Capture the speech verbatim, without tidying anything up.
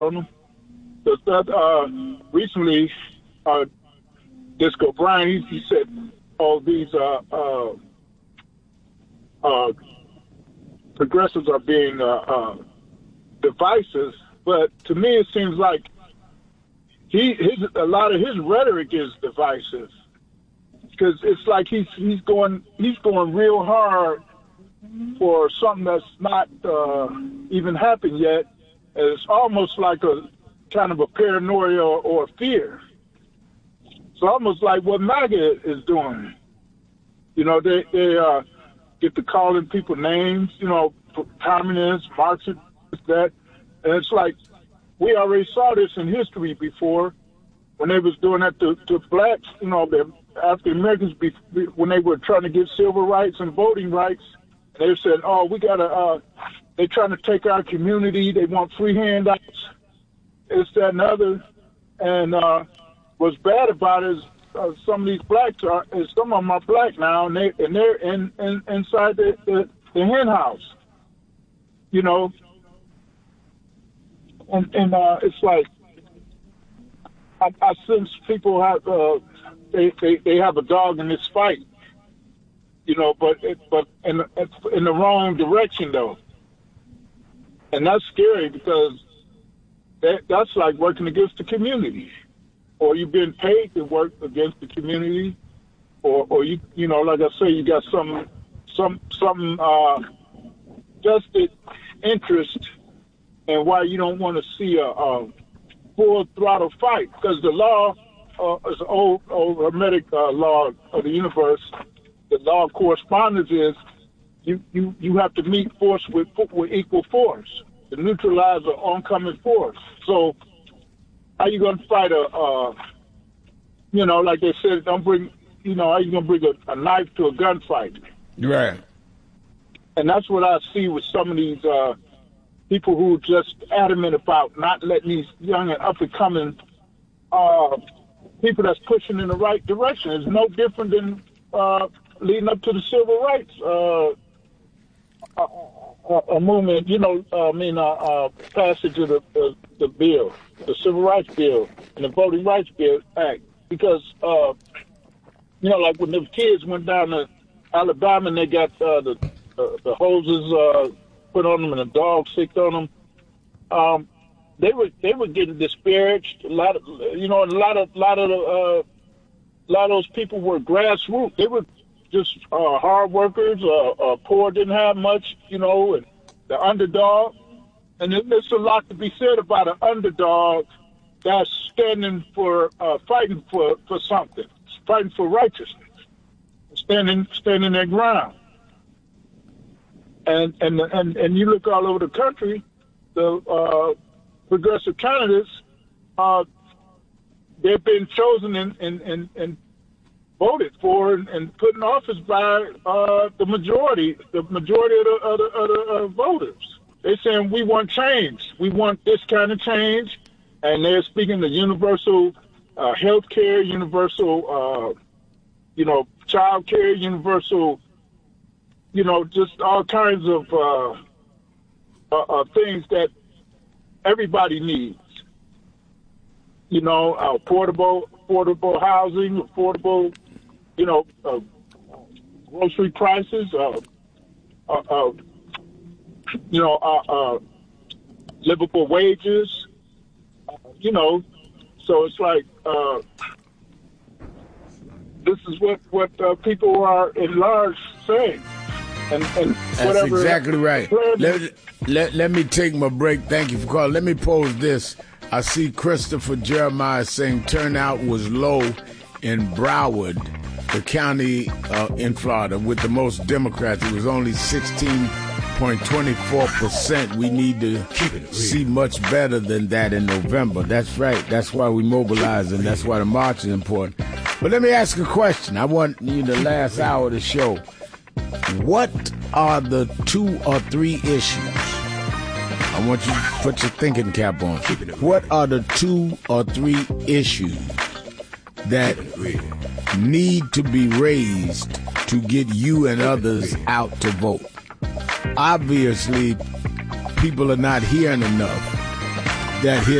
on them. But that, uh, recently, uh, Disco Brian, he, he said all these uh, uh, uh, progressives are being uh, uh, divisive. But to me, it seems like he his a lot of his rhetoric is divisive, because it's like he's he's going he's going real hard for something that's not uh, even happened yet. It's almost like a kind of a paranoia or, or fear. It's almost like what MAGA is doing. You know, they they uh, get to calling people names. You know, communists, Marxists, that, and it's like we already saw this in history before when they was doing that to, to blacks. You know, the African Americans be, when they were trying to get civil rights and voting rights. They said, "Oh, we gotta." Uh, they're trying to take our community. They want free handouts. It's that and other. And uh, what's bad about it is uh, some of these blacks are. Is some of them are black now, and they and they're in, in inside the, the the hen house. You know, and and uh, it's like I, I sense people have uh, they, they they have a dog in this fight. You know, but it, but in in the wrong direction though, and that's scary because that that's like working against the community, or you've been paid to work against the community, or or you you know, like I say, you got some some some uh, vested interest in why you don't want to see a, a full throttle fight, because the law uh, is an old old hermetic uh, law of the universe. The law of correspondence is you, you, you have to meet force with with equal force to neutralize an oncoming force. So how you going to fight a, uh, you know, like they said, don't bring, you know, how you going to bring a, a knife to a gunfight? Right. And that's what I see with some of these uh, people who are just adamant about not letting these young and up-and-coming uh, people that's pushing in the right direction. It's no different than uh, leading up to the civil rights uh, a, a movement, you know, uh, I mean, uh, uh, passage of the, the, the bill, the Civil Rights Bill and the Voting Rights Bill Act. Because, uh, you know, like when the kids went down to Alabama and they got uh, the uh, the hoses uh, put on them and the dog sicked on them, um, they were they were getting disparaged. A lot of, you know, a lot of lot of uh, a lot of those people were grassroots. They were just uh, hard workers, uh, uh, poor, didn't have much, you know, and the underdog. And there's a lot to be said about an underdog that's standing for, uh, fighting for, for something, fighting for righteousness, standing standing their ground. And and and and you look all over the country, the uh, progressive candidates, uh, they've been chosen and and and, and voted for and, and put in office by uh, the majority, the majority of the, of the, of the uh, voters. They're saying we want change. We want this kind of change, and they're speaking of universal uh, health care, universal, uh, you know, child care, universal, you know, just all kinds of uh, uh, uh, things that everybody needs. You know, uh, affordable, affordable housing, affordable, you know, uh, grocery prices, uh, uh, uh, you know, uh, uh, livable wages, uh, you know. So it's like uh, this is what what uh, people are in large saying. And, and That's exactly right. Let, let, let me take my break. Thank you for calling. Let me pose this. I see Christopher Jeremiah saying turnout was low in Broward, the county uh, in Florida, with the most Democrats. It was only sixteen point two four percent. We need to see much better than that in November. That's right. That's why we mobilize, and that's why the march is important. But let me ask a question. I want you the last hour of the show. What are the two or three issues? I want you to put your thinking cap on. What are the two or three issues that need to be raised to get you and others out to vote? Obviously, people are not hearing enough that hit